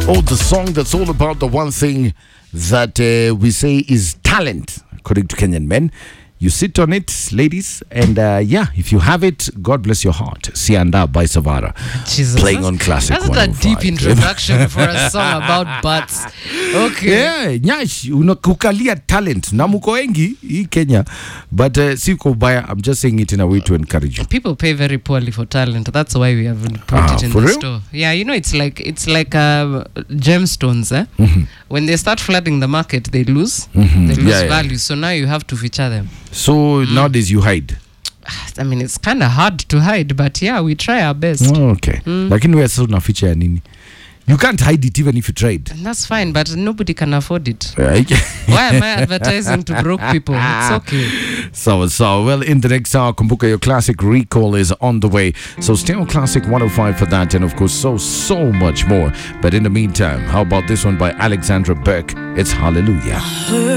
Oh, the song that's all about the one thing that we say is talent, according to Kenyan men. You sit on it, ladies, and if you have it, God bless your heart. Sianda by Savara. Jesus, playing on Classic That's a deep introduction for a song about butts. Okay. Yeah, nyash, unakukalia talent. Na muko wengi, hii Kenya. But siko baya, I'm just saying it in a way to encourage you. People pay very poorly for talent. That's why we haven't put it in the store. Yeah, you know, it's like gemstones. Mm-hmm. When they start flooding the market, they lose. Mm-hmm. They lose value. So now you have to feature them. So nowadays you hide. I mean, it's kind of hard to hide, but yeah, we try our best. Oh, okay. Lakini wewe sasa una feature ya nini? You can't hide it even if you tried. And that's fine, but nobody can afford it. Right. Why am I advertising to broke people? It's okay. So, well, in the next hour, Kumbuka, your classic recall is on the way. So stay on Classic 105 for that, and of course, so much more. But in the meantime, how about this one by Alexandra Burke? It's Hallelujah.